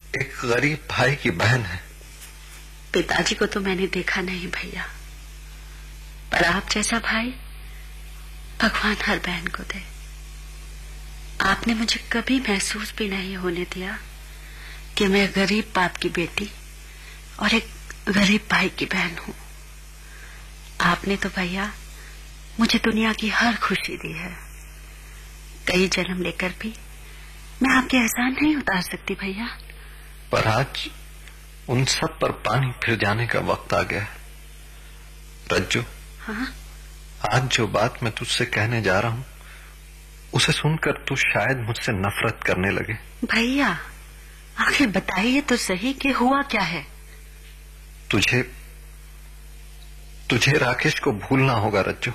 एक गरीब भाई की बहन है। पिताजी को तो मैंने देखा नहीं भैया, पर आप जैसा भाई भगवान हर बहन को दे। आपने मुझे कभी महसूस भी नहीं होने दिया कि मैं गरीब बाप की बेटी और एक गरीब भाई की बहन हूं। आपने तो भैया मुझे दुनिया की हर खुशी दी है। कई जन्म लेकर भी मैं आपके एहसान नहीं उतार सकती भैया। पर आज उन सब पर पानी फिर जाने का वक्त आ गया है। रज्जू, हाँ? आज जो बात मैं तुझसे कहने जा रहा हूं उसे सुनकर तू शायद मुझसे नफरत करने लगे। भैया आखिर बताइए तो सही कि हुआ क्या है। तुझे राकेश को भूलना होगा रज्जू।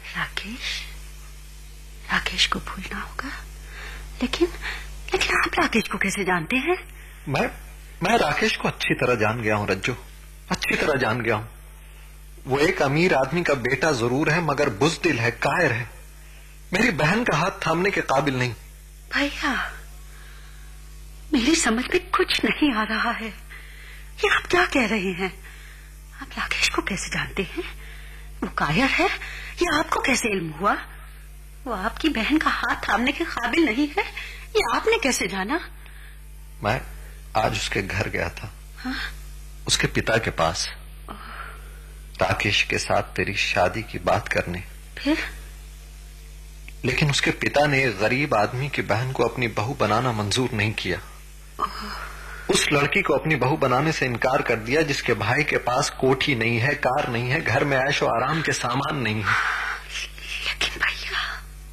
राकेश को भूलना होगा? लेकिन आप राकेश को कैसे जानते हैं? मैं राकेश को अच्छी तरह जान गया हूं रज्जू, अच्छी तरह जान गया हूं। वो एक अमीर आदमी का बेटा जरूर है, मगर बुज़दिल है, कायर है। मेरी बहन का हाथ थामने के काबिल नहीं। भैया मेरी समझ में कुछ नहीं आ रहा है। ये आप क्या कह रहे हैं? आप राकेश को कैसे जानते हैं? वो कायर है, ये आपको कैसे इल्म हुआ? वो आपकी बहन का हाथ थामने के काबिल नहीं है, ये आपने कैसे जाना? मैं आज उसके घर गया था। हाँ? उसके पिता के पास, राकेश के साथ तेरी शादी की बात करने। फिर? लेकिन उसके पिता ने एक गरीब आदमी की बहन को अपनी बहू बनाना मंजूर नहीं किया। उस लड़की को अपनी बहू बनाने से इनकार कर दिया जिसके भाई के पास कोठी नहीं है, कार नहीं है, घर में ऐशो आराम के सामान नहीं है। लेकिन भैया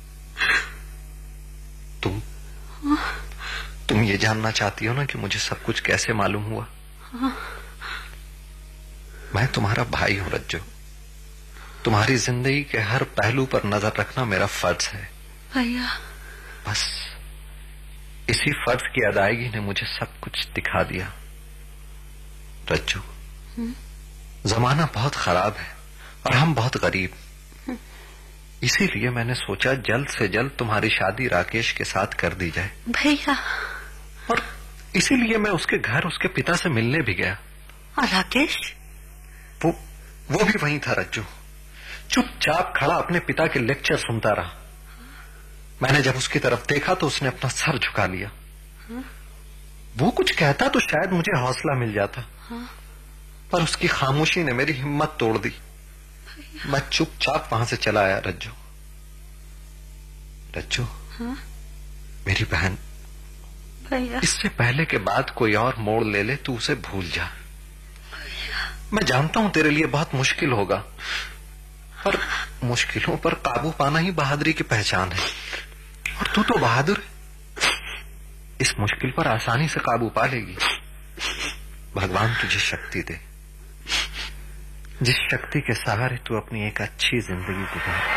तुम ये जानना चाहती हो ना कि मुझे सब कुछ कैसे मालूम हुआ? मैं तुम्हारा भाई हूं रज्जू। तुम्हारी जिंदगी के हर पहलू पर नजर रखना मेरा फर्ज है भैया। बस इसी फर्ज की अदायगी ने मुझे सब कुछ दिखा दिया। रज्जू, जमाना बहुत खराब है और हम बहुत गरीब। इसीलिए मैंने सोचा जल्द से जल्द तुम्हारी शादी राकेश के साथ कर दी जाए। भैया, और इसीलिए मैं उसके घर उसके पिता से मिलने भी गया। और राकेश? वो भी वहीं था रज्जू, चुपचाप खड़ा अपने पिता के लेक्चर सुनता रहा। मैंने जब उसकी तरफ देखा तो उसने अपना सर झुका लिया। वो कुछ कहता तो शायद मुझे हौसला मिल जाता, पर उसकी खामोशी ने मेरी हिम्मत तोड़ दी। मैं चुपचाप वहां से चला आया। रज्जू, मेरी बहन, इससे पहले के बाद कोई और मोड़ ले ले तू उसे भूल जा। मैं जानता हूं तेरे लिए बहुत मुश्किल होगा, पर मुश्किलों पर काबू पाना ही बहादुरी की पहचान है। और तू तो बहादुर है, इस मुश्किल पर आसानी से काबू पा लेगी। भगवान तुझे शक्ति दे, जिस शक्ति के सहारे तू अपनी एक अच्छी जिंदगी गुजार।